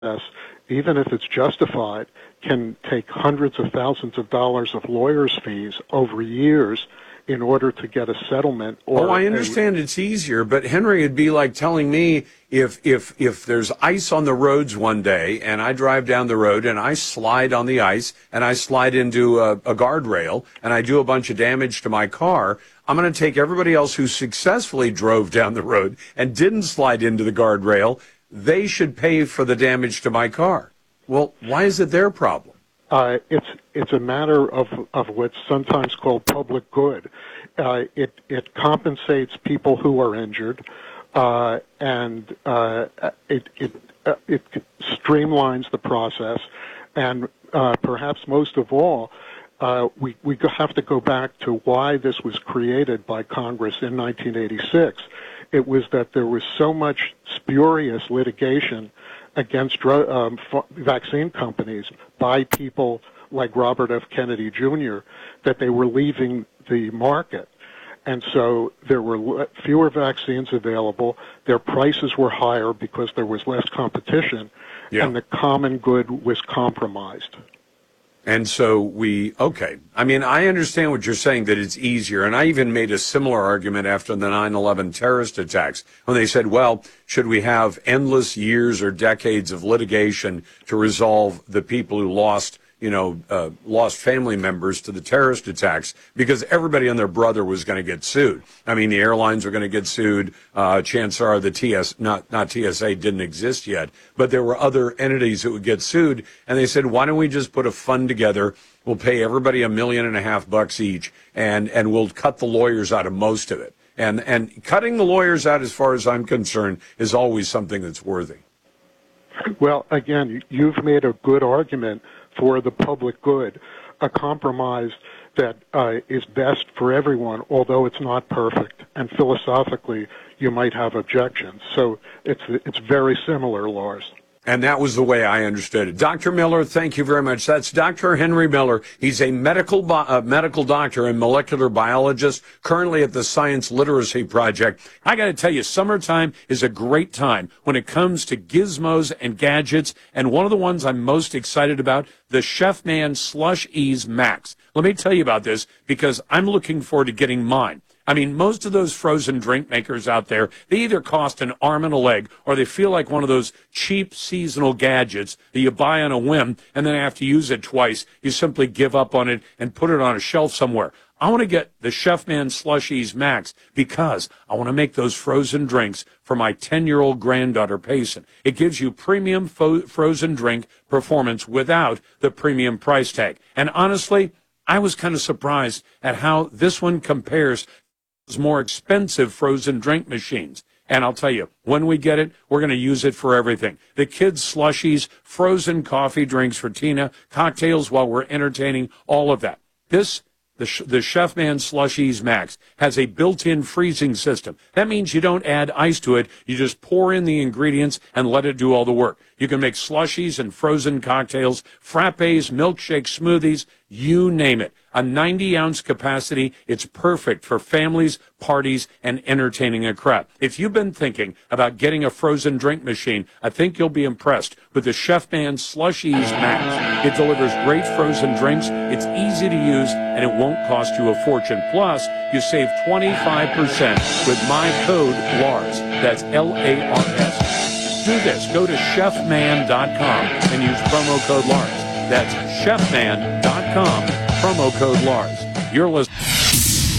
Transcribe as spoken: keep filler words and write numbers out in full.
even if it's justified, can take hundreds of thousands of dollars of lawyers' fees over years in order to get a settlement. Or oh, I understand a, it's easier, but Henry, it'd be like telling me if if if there's ice on the roads one day and I drive down the road and I slide on the ice and I slide into a, a guardrail and I do a bunch of damage to my car, I'm going to take everybody else who successfully drove down the road and didn't slide into the guardrail. They should pay for the damage to my car. Well, why is it their problem? Uh, it's it's a matter of of what's sometimes called public good. Uh, it it compensates people who are injured, uh, and uh, it it uh, it streamlines the process, and uh, perhaps most of all, uh, we we have to go back to why this was created by Congress in nineteen eighty-six. It was that there was so much spurious litigation against drug, um, f- vaccine companies by people like Robert F. Kennedy Junior that they were leaving the market. And so there were fewer vaccines available, their prices were higher because there was less competition, yeah. and the common good was compromised. And so we, okay. I mean, I understand what you're saying, that it's easier. And I even made a similar argument after the nine eleven terrorist attacks when they said, well, should we have endless years or decades of litigation to resolve the people who lost, you know, uh, lost family members to the terrorist attacks, because everybody and their brother was going to get sued. I mean, the airlines were going to get sued. Uh, chances are the T S, not, not T S A didn't exist yet, but there were other entities that would get sued. And they said, why don't we just put a fund together? We'll pay everybody a million and a half bucks each, and, and we'll cut the lawyers out of most of it. And, and cutting the lawyers out, as far as I'm concerned, is always something that's worthy. Well, again, you've made a good argument for the public good, a compromise that uh, is best for everyone, although it's not perfect. And philosophically, you might have objections. So it's it's very similar, Lars. And that was the way I understood it. Doctor Miller, thank you very much. That's Doctor Henry Miller. He's a medical bi- uh, medical doctor and molecular biologist, currently at the Science Literacy Project. I got to tell you, summertime is a great time when it comes to gizmos and gadgets. And one of the ones I'm most excited about, the Chefman Slush Ease Max. Let me tell you about this because I'm looking forward to getting mine. I mean, most of those frozen drink makers out there, they either cost an arm and a leg, or they feel like one of those cheap seasonal gadgets that you buy on a whim, and then after you use it twice, you simply give up on it and put it on a shelf somewhere. I want to get the Chefman Slushies Max because I want to make those frozen drinks for my ten-year-old granddaughter, Payson. It gives you premium fo- frozen drink performance without the premium price tag. And honestly, I was kind of surprised at how this one compares more expensive frozen drink machines. And I'll tell you, when we get it, we're going to use it for everything. The kids' slushies, frozen coffee drinks for Tina, cocktails while we're entertaining, all of that. This, the, the Chefman Slushies Max, has a built-in freezing system. That means you don't add ice to it. You just pour in the ingredients and let it do all the work. You can make slushies and frozen cocktails, frappes, milkshakes, smoothies, you name it. A ninety-ounce capacity. It's perfect for families, parties, and entertaining a crowd. If you've been thinking about getting a frozen drink machine, I think you'll be impressed with the Chefman Slushies Max. It delivers great frozen drinks. It's easy to use, and it won't cost you a fortune. Plus, you save twenty-five percent with my code LARS. That's L A R S. Do this. Go to chefman dot com and use promo code LARS. That's chefman dot com, promo code LARS. You're listening.